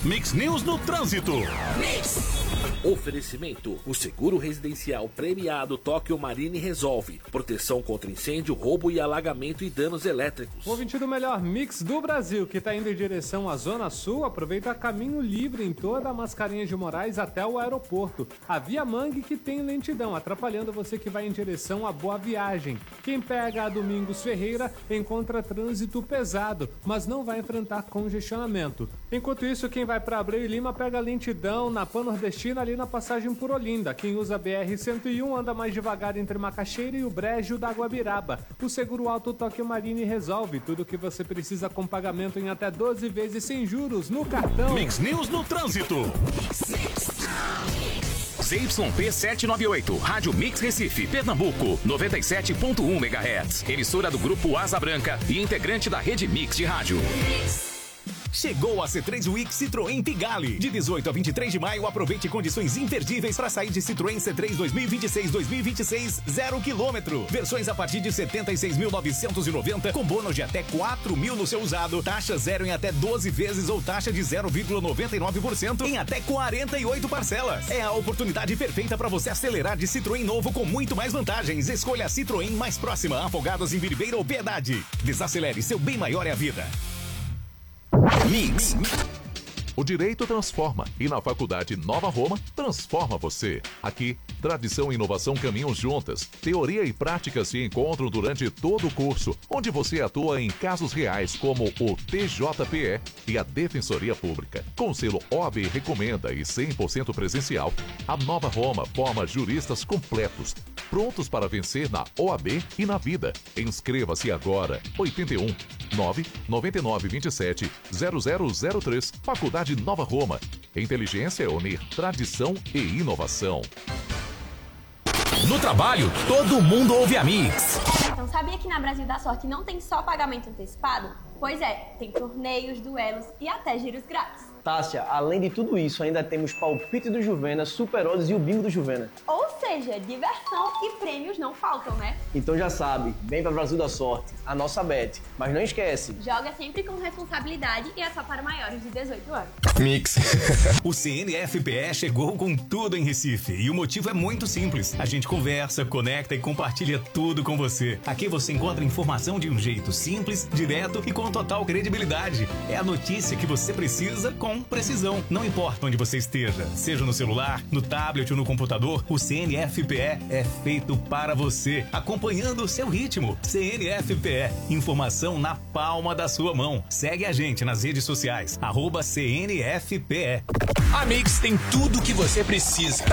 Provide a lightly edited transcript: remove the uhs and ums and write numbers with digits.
Mix News no Trânsito. Oferecimento: o seguro residencial premiado Tóquio Marine resolve. Proteção contra incêndio, roubo e alagamento e danos elétricos. O ouvinte do melhor mix do Brasil, que está indo em direção à Zona Sul, aproveita caminho livre em toda a Mascarenhas de Moraes até o aeroporto. A Via Mangue que tem lentidão, atrapalhando você que vai em direção à Boa Viagem. Quem pega a Domingos Ferreira encontra trânsito pesado, mas não vai enfrentar congestionamento. Enquanto isso, quem vai para Abreu e Lima pega lentidão na Pan-Nordestina ali na passagem por Olinda. Quem usa a BR-101 anda mais devagar entre Macaxeira e o Brejo da Guabiraba. O Seguro Alto Tóquio Marine resolve tudo o que você precisa com pagamento em até 12 vezes sem juros no cartão. Mix News no Trânsito. ZYP 798, Rádio Mix Recife, Pernambuco, 97.1 MHz. Emissora do Grupo Asa Branca e integrante da Rede Mix de Rádio. Chegou a C3 Week Citroën Pigalle. De 18 a 23 de maio, aproveite condições imperdíveis para sair de Citroën C3 2026-2026 0 km. Versões a partir de 76.990, com bônus de até 4.000 no seu usado, taxa zero em até 12 vezes ou taxa de 0,99% em até 48 parcelas. É a oportunidade perfeita para você acelerar de Citroën novo com muito mais vantagens. Escolha a Citroën mais próxima, Afogados em Biribeira ou Piedade. Desacelere, seu bem maior é a vida. Mix. O direito transforma e na Faculdade Nova Roma transforma você. Aqui, tradição e inovação caminham juntas. Teoria e prática se encontram durante todo o curso, onde você atua em casos reais como o TJPE e a Defensoria Pública. Com selo OAB Recomenda e 100% presencial, a Nova Roma forma juristas completos, prontos para vencer na OAB e na vida. Inscreva-se agora. 81 999 27 0003. Faculdade Nova Roma. Inteligência é unir tradição e inovação. No trabalho, todo mundo ouve a Mix. Então, sabia que na Brasil da Sorte não tem só pagamento antecipado? Pois é, tem torneios, duelos e até giros grátis. Tássia, além de tudo isso, ainda temos palpite do Juvena, Super Odds e o bingo do Juvena. Ou seja, diversão e prêmios não faltam, né? Então já sabe, vem para Brasil da Sorte, a nossa bet. Mas não esquece, joga sempre com responsabilidade e é só para maiores de 18 anos. Mix. O CNFPE chegou com tudo em Recife e o motivo é muito simples. A gente conversa, conecta e compartilha tudo com você. Aqui você encontra informação de um jeito simples, direto e com total credibilidade. É a notícia que você precisa com precisão. Não importa onde você esteja, seja no celular, no tablet ou no computador, o CNFPE é feito para você, acompanhando o seu ritmo. CNFPE, informação na palma da sua mão. Segue a gente nas redes sociais, @CNFPE. A Mix tem tudo o que você precisa.